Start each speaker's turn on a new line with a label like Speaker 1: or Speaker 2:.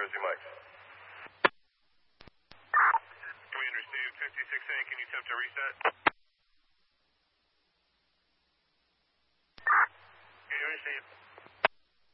Speaker 1: Jersey Mike.
Speaker 2: Commander Steve, 56A, can you attempt to reset? Commander Steve.